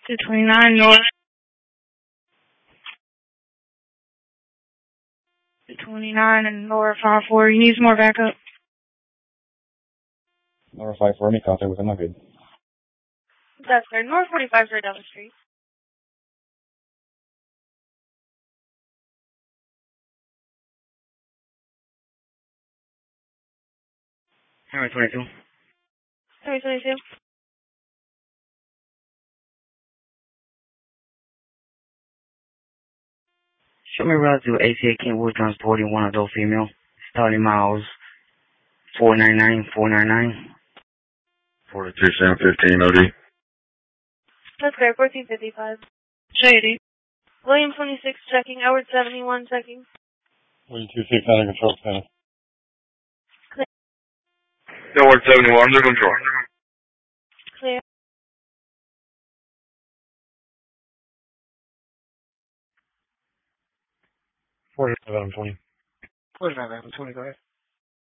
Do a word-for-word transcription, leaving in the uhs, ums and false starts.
two twenty-nine North. two twenty-nine and Nora five four. You need some more backup? Nora five four, me contact with him, I'm good. That's fair. North forty-five right down the street. Henry twenty-two. Henry twenty-two. Show me route to A C A Kentwood, transporting adult female, starting miles four nine nine, four nine nine. forty-two seven fifteen O D. That's fair. fourteen fifty-five. Shady. William twenty-six checking. Howard seventy-one checking. William two six nine control center. Howard seventy-one under control. Clear. forty-five Adam twenty. forty-five Adam twenty, go ahead.